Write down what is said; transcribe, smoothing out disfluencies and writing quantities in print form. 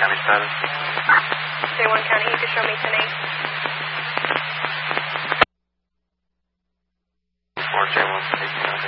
County status? J1 County, you can show me 10-8.